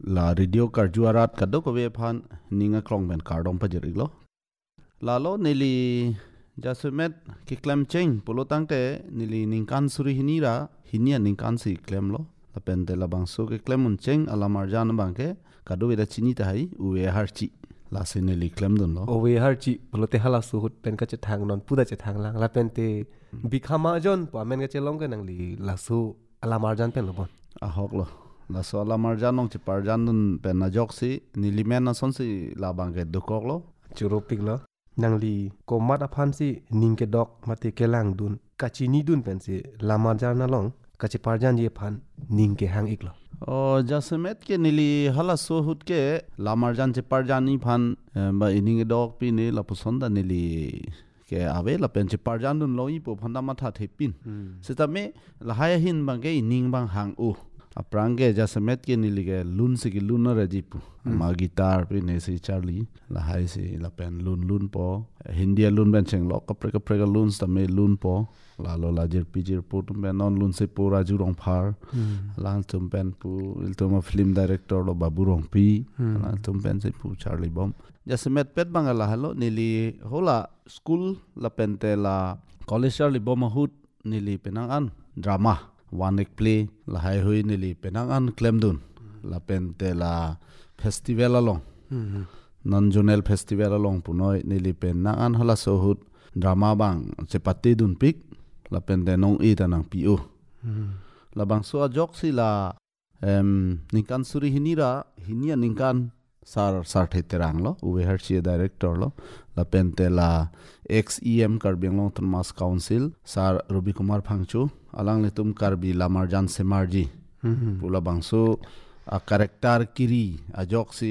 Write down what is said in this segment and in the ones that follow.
la radio kar juarat kaddo ko be phan ninga klong ben kar dom pajer lo la lo nili jasumet ki klem cheng polo tangte nili ningkan suri hinira hinia ningkan si klem lo la pente la bangso ke klem un cheng ala marjan bangke kaddo be da chini ta hai uwe harchi la sineli klem don lo uwe harchi polo te hala su hut pen ka che thang non puda che thang lang la pente bikhama jon po amen ka che long ke nang li la su ala marjan pen lo bon a hok lo la so ala marjan nong che parjan dun pen na jok si nili men na son si la bangke dokok lo churopik lo nang li ko mat aphan si ning ke dok mate ke lang dun ka chini dun pen si la marjan na long ka che parjan ye phan ning ke hang ik lo o jasemet ke nili hala so hut ke la marjan che parjan ni phan ba ining dok pi ni la pusonda nili ke ave la pen che parjan dun lo i po phanda matha thepin seta me la haya hin bangke ining bang hang u aprange jasemet ke nili ke lun se ki lun ra jipu ma guitar pe ne si charlie la hai si la pen lun po hindia lun ben cheng lo kapre lun sta me lun po la lo la jir pu tum ben non lun se po raju rong phar la tum ben pu il tum film director lo babu rong pi la tum ben se pu charlie bom jasemet pet bangala halo nili hola school la pen te la college charlie bom hut nili penang an drama one act play la hai hui nili penang an claim dun la pen te la festival along non zonal festival along punoi nili penang an hala so hut drama bang chepati dun pik la pen te nong i tanang pu la bang so jok si la ningkan suri hinira hinia ningkan sar the terang lo uwe harchi director lo la pen te la XEM Karbeng Long Thomas Council sar Ruby Kumar Phangchu alang le tum karbi lamarjan semarji pula bangso a character kiri a joksi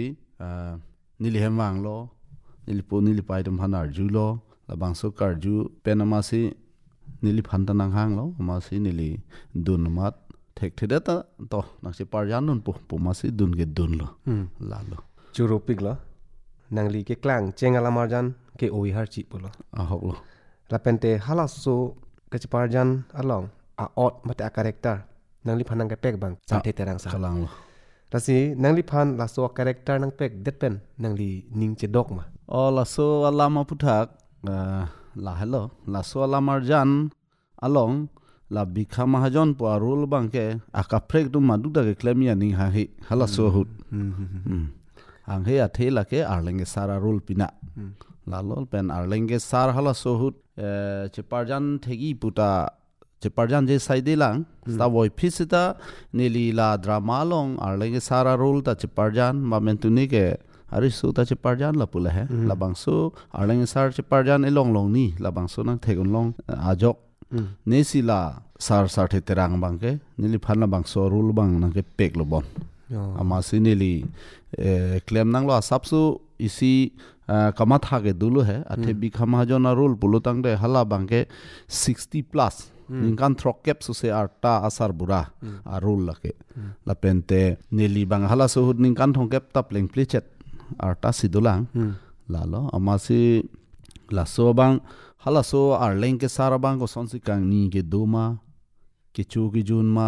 nili hemwang lo nili pai dum hanar julo la bangso karju penama si nili phanta nang hang lo ma si nili dun mat thek thedata to nak si parjan nun pu ma si dun ge dun lo la lo churopik lo nangli ke klang cheng ala marjan ke oi harchi polo a hok lo la pente hala so ke parjan along a ot mate a character nangli phanang ke pek bang sa the terang sa kalang lo tasi nangli phan la so character nang pek det pen nangli ning che dok ma o la so alama puthak la hello la so alamarjan along la bikha mahajon po arul bangke akaprek dum maduda ke klemia ning ha hi hala so hut ang he athe la ke arlenge sara rul pina la lol pen arlenge sar hala so hut che parjan thegi puta che parjan je saide lang sta boy phisita nili la drama long arlenge sara rul ta che parjan ma mentuni ke ari su ta che parjan la pula he la bangsu arlenge sar che parjan elong long ni la bangsu nang thegun long ajok nesila sar the terang bangke nili phanna bangso rul bang nang ke pek lo bon ama sinili claim nang lo sapsu isi kama thage dulu he athe bikhama jona rule pulutang de hala bangke 60 plus ningkan throkep su se arta asar bura arul lake la pente nili bang hala su hud ningkan thongkep tap leng plichet arta sidulang lalo ama si la so bang hala so arleng ke sarabang ko sonsi kang ni ke duma kichu ki jun ma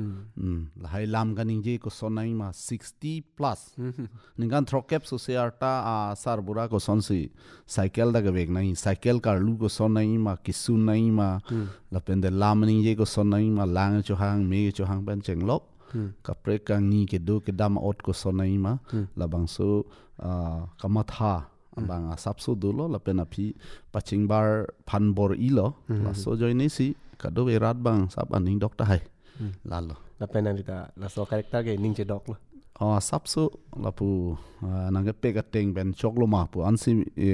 la hai lam ganing je ko sonai ma 60 plus ningan throkep so se arta a sar bura ko sonsi cycle da ga bek nai cycle kar lu ko sonai ma kisu nai ma la pende lam ning je ko sonai ma lang cho hang me cho hang ben cheng lok ka pre kang ni ke do ke dam ot ko sonai ma la bang so kamatha bang a sapsu dulo la pena phi paching bar phan bor ilo la so joini si kado berat bang sap aning dokta hai lalo la pena dita la so character ge ning che dok lo sapsu la pu nang pe ka teng ben choklo ma pu ansi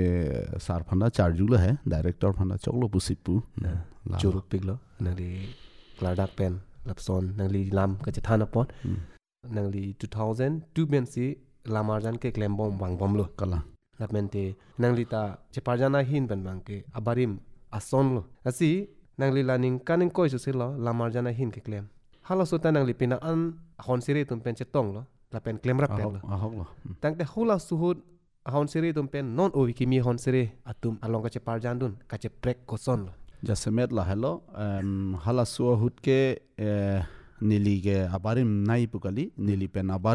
sar phanda charju lo hai director phanda choklo pu sipu churu piglo nang kladak pen lapson nang li lam ka che thana pot nang li 2002 ben si lamarjan ke claim bom bang bom lo kala la mente nang li ta che parjana hin ben bang ke abarim ason lo asi nang li laning kaning koi su silo lamarjana hin ke claim hala so ta nang li pina an hon siri tum pen che tong lo la pen claim rap pen lo tang te hula suhud hon siri tum pen non o ki mi hon siri atum along ka che parjan dun ka che prek ko son lo jasemet la hello hala so hut ke nili ke abarim nai pukali nili pen abar